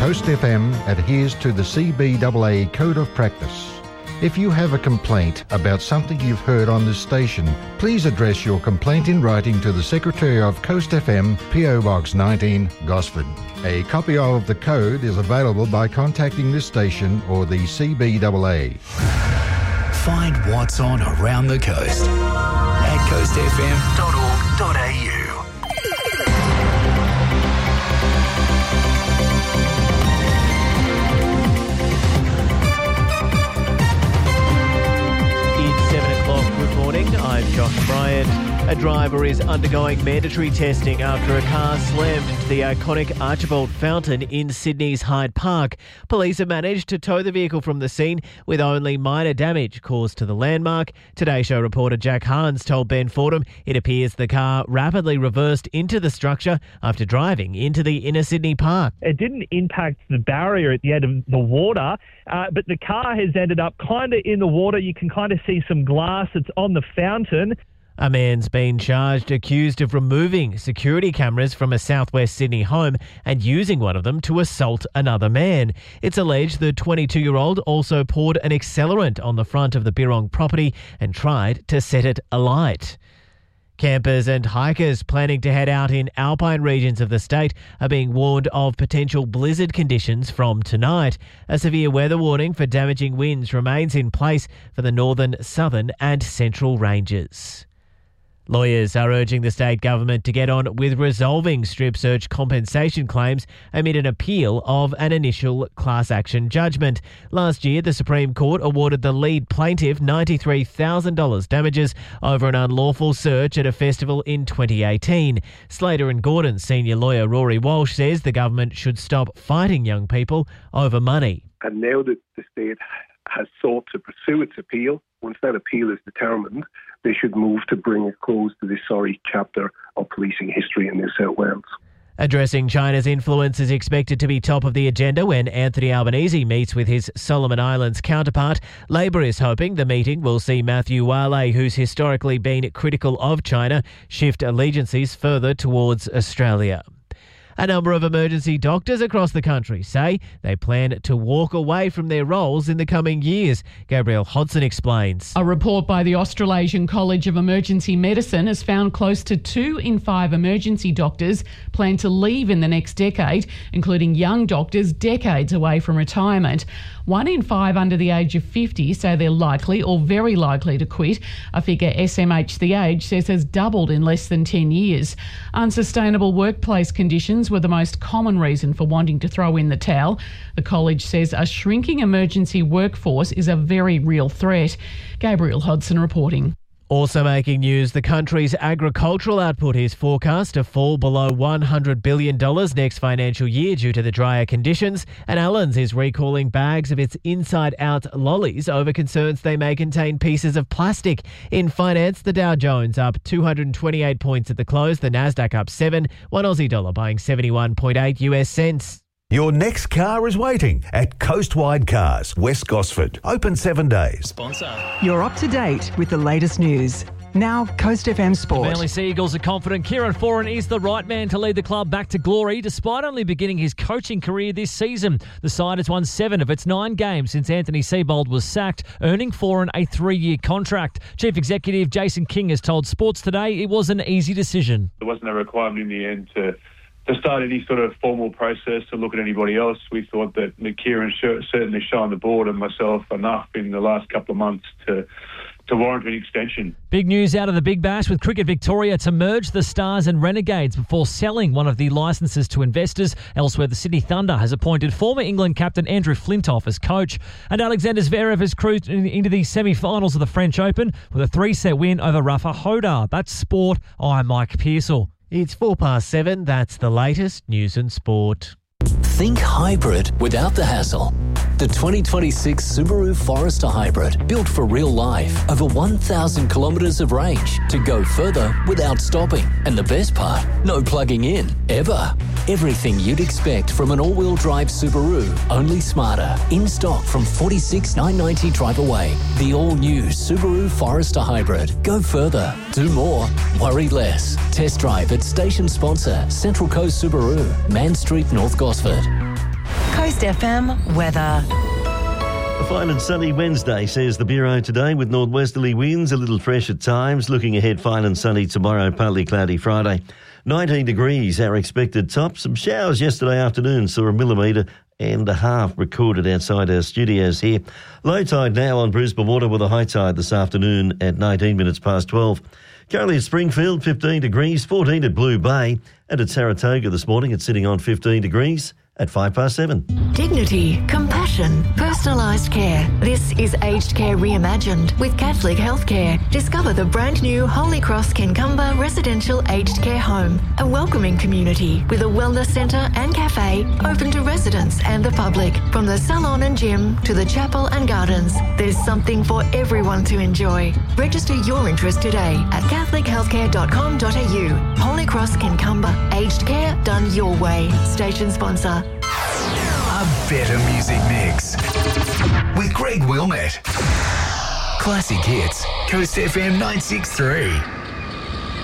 Coast FM adheres to the CBAA Code of Practice. If you have a complaint about something you've heard on this station, please address your complaint in writing to the Secretary of Coast FM, PO Box 19, Gosford. A copy of the code is available by contacting this station or the CBAA. Find what's on around the coast at coastfm.org.au. I'm Josh Bryant. A driver is undergoing mandatory testing after a car slammed into the iconic Archibald Fountain in Sydney's Hyde Park. Police have managed to tow the vehicle from the scene with only minor damage caused to the landmark. Today Show reporter Jack Hans told Ben Fordham it appears the car rapidly reversed into the structure after driving into the inner Sydney Park. It didn't impact the barrier at the end of the water, but the car has ended up kind of in the water. You can kind of see some glass that's on the fountain. A man's been charged accused of removing security cameras from a southwest Sydney home and using one of them to assault another man. It's alleged the 22-year-old also poured an accelerant on the front of the Birrong property and tried to set it alight. Campers and hikers planning to head out in alpine regions of the state are being warned of potential blizzard conditions from tonight. A severe weather warning for damaging winds remains in place for the northern, southern and central ranges. Lawyers are urging the state government to get on with resolving strip search compensation claims amid an appeal of an initial class action judgment. Last year, the Supreme Court awarded the lead plaintiff $93,000 damages over an unlawful search at a festival in 2018. Slater and Gordon's senior lawyer Rory Walsh says the government should stop fighting young people over money. And now that the state has sought to pursue its appeal, once that appeal is determined, they should move to bring a close to this sorry chapter of policing history in New South Wales. Addressing China's influence is expected to be top of the agenda when Anthony Albanese meets with his Solomon Islands counterpart. Labor is hoping the meeting will see Matthew Wale, who's historically been critical of China, shift allegiances further towards Australia. A number of emergency doctors across the country say they plan to walk away from their roles in the coming years. Gabrielle Hodson explains. A report by the Australasian College of Emergency Medicine has found close to 2 in 5 emergency doctors plan to leave in the next decade, including young doctors decades away from retirement. 1 in 5 under the age of 50 say they're likely or very likely to quit, a figure SMH The Age says has doubled in less than 10 years. Unsustainable workplace conditions were the most common reason for wanting to throw in the towel. The college says a shrinking emergency workforce is a very real threat. Gabrielle Hodson reporting. Also making news, the country's agricultural output is forecast to fall below $100 billion next financial year due to the drier conditions, and Allen's is recalling bags of its inside-out lollies over concerns they may contain pieces of plastic. In finance, the Dow Jones up 228 points at the close, the Nasdaq up 7, one Aussie dollar buying 71.8 US cents. Your next car is waiting at Coastwide Cars, West Gosford. Open 7 days. Sponsor. You're up to date with the latest news. Now, Coast FM Sport. The Manly Sea Eagles are confident Kieran Foran is the right man to lead the club back to glory, despite only beginning his coaching career this season. The side has won 7 of its 9 games since Anthony Seibold was sacked, earning Foran a 3-year contract. Chief Executive Jason King has told Sports Today it was an easy decision. There wasn't a requirement in the end to start any sort of formal process to look at anybody else. We thought that Kieran certainly shone the board and myself enough in the last couple of months to warrant an extension. Big news out of the Big Bash with Cricket Victoria to merge the Stars and Renegades before selling one of the licences to investors. Elsewhere, the Sydney Thunder has appointed former England captain Andrew Flintoff as coach. And Alexander Zverev has cruised into the semi-finals of the French Open with a 3-set win over Rafa Hodar. That's sport. I'm Mike Pearsall. It's 7:04. That's the latest news and sport. Think hybrid without the hassle. The 2026 Subaru Forester Hybrid, built for real life, over 1,000 kilometres of range to go further without stopping. And the best part, no plugging in, ever. Everything you'd expect from an all-wheel drive Subaru, only smarter. In stock from $46,990 drive away. The all-new Subaru Forester Hybrid. Go further, do more, worry less. Test drive at station sponsor Central Coast Subaru, Man Street, North Gosford. Coast FM weather. A fine and sunny Wednesday, says the Bureau today, with northwesterly winds, a little fresh at times. Looking ahead, fine and sunny tomorrow, partly cloudy Friday. 19 degrees, our expected top. Some showers yesterday afternoon, saw 1.5 millimetres recorded outside our studios here. Low tide now on Brisbane Water, with a high tide this afternoon at 19 minutes past 12. Currently at Springfield, 15 degrees, 14 at Blue Bay, and at Saratoga this morning, it's sitting on 15 degrees. At 7:05. Dignity, compassion, personalised care. This is Aged Care Reimagined with Catholic Healthcare. Discover the brand new Holy Cross Kincumber Residential Aged Care Home, a welcoming community with a wellness centre and cafe open to residents and the public. From the salon and gym to the chapel and gardens, there's something for everyone to enjoy. Register your interest today at catholichealthcare.com.au. Holy Cross Kincumber Aged Care, done your way. Station sponsor. A better music mix with Greg Wilmette. Classic hits, Coast FM 963.